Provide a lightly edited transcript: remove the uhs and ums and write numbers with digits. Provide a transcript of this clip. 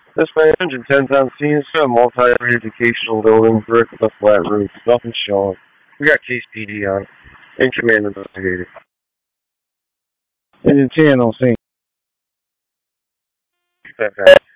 This man 110's on scene. It's got a multi-educational building, brick with a flat roof. Nothing showing. We got Case PD on. And command investigator. Engine 10 on scene. Keep that back.